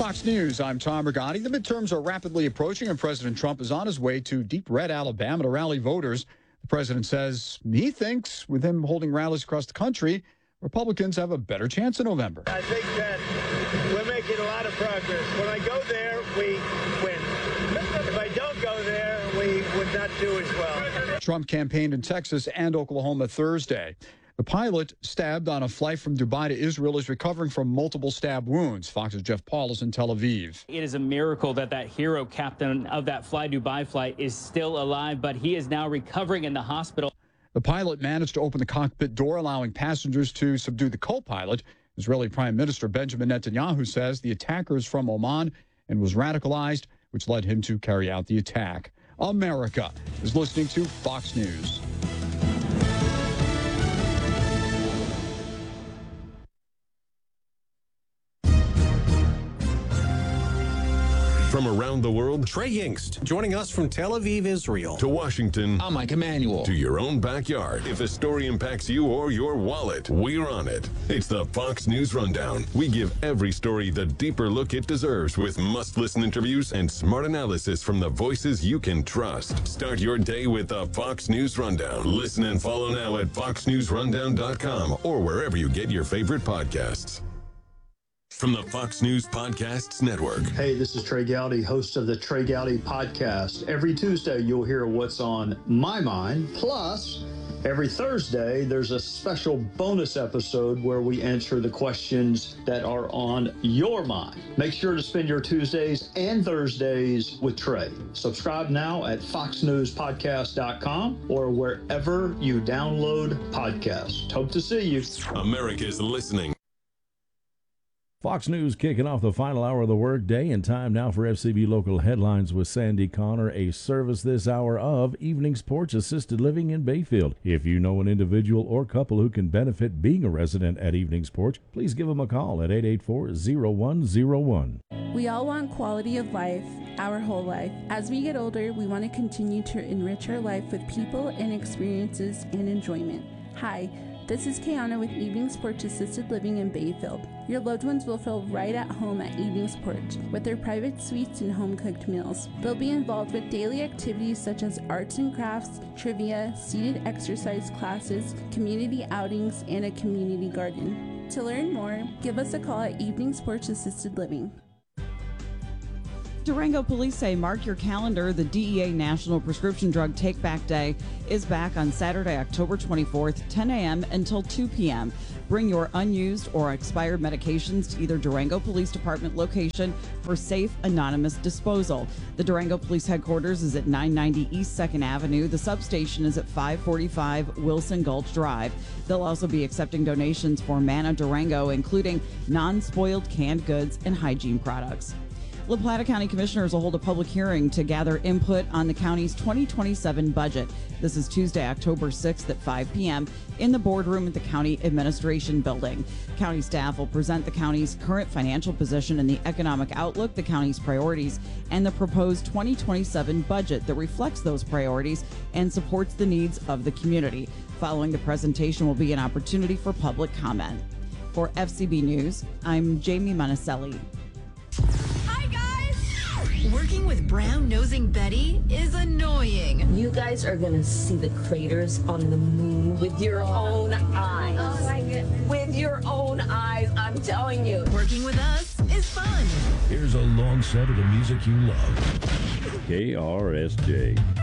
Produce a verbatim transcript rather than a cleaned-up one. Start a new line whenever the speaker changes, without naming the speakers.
Fox News, I'm Tom Rigotti. The midterms are rapidly approaching, and President Trump is on his way to deep red Alabama to rally voters. The president says he thinks with him holding rallies across the country, Republicans have a better chance in November.
I think that we're making a lot of progress. When I go there, we win. If I don't go there, we would not do as well.
Trump campaigned in Texas and Oklahoma Thursday. The pilot stabbed on a flight from Dubai to Israel is recovering from multiple stab wounds. Fox's Jeff Paul is in Tel Aviv.
It is a miracle that that hero captain of that Fly Dubai flight is still alive, but he is now recovering in the hospital.
The pilot managed to open the cockpit door, allowing passengers to subdue the co-pilot. Israeli Prime Minister Benjamin Netanyahu says the attacker is from Oman and was radicalized, which led him to carry out the attack. America is listening to Fox News.
From around the world,
Trey Yingst, joining us from Tel Aviv, Israel.
To Washington.
I'm Mike Emanuel.
To your own backyard. If a story impacts you or your wallet, we're on it. It's the Fox News Rundown. We give every story the deeper look it deserves with must-listen interviews and smart analysis from the voices you can trust. Start your day with the Fox News Rundown. Listen and follow now at fox news rundown dot com or wherever you get your favorite podcasts. From the Fox News Podcasts Network.
Hey, this is Trey Gowdy, host of the Trey Gowdy Podcast. Every Tuesday, you'll hear what's on my mind. Plus, every Thursday, there's a special bonus episode where we answer the questions that are on your mind. Make sure to spend your Tuesdays and Thursdays with Trey. Subscribe now at fox news podcast dot com or wherever you download podcasts. Hope to see you.
America's listening.
Fox News kicking off the final hour of the workday, and time now for F C B Local Headlines with Sandy Connor, a service this hour of Evening Sports Assisted Living in Bayfield. If you know an individual or couple who can benefit being a resident at Evening Sports, please give them a call at eight eight four, zero one zero one.
We all want quality of life, our whole life. As we get older, we want to continue to enrich our life with people and experiences and enjoyment. Hi. This is Kayana with Evening Sports Assisted Living in Bayfield. Your loved ones will feel right at home at Evening Sports with their private suites and home-cooked meals. They'll be involved with daily activities such as arts and crafts, trivia, seated exercise classes, community outings, and a community garden. To learn more, give us a call at Evening Sports Assisted Living.
Durango Police say mark your calendar. The D E A National Prescription Drug Take Back Day is back on Saturday, October twenty-fourth, ten a.m. until two p.m. Bring your unused or expired medications to either Durango Police Department location for safe, anonymous disposal. The Durango Police Headquarters is at nine ninety East second Avenue. The substation is at five forty-five Wilson Gulch Drive. They'll also be accepting donations for Manna Durango, including non-spoiled canned goods and hygiene products. La Plata County Commissioners will hold a public hearing to gather input on the county's twenty twenty-seven budget. This is Tuesday, October sixth at five p.m. in the boardroom at the County Administration Building. County staff will present the county's current financial position and the economic outlook, the county's priorities, and the proposed twenty twenty-seven budget that reflects those priorities and supports the needs of the community. Following the presentation will be an opportunity for public comment. For F C B News, I'm Jamie Monticelli.
Working with brown-nosing Betty is annoying.
You guys are gonna see the craters on the moon with your own eyes.
Oh my goodness.
With your own eyes, I'm telling you.
Working with us is fun.
Here's a long set of the music you love. K R S J.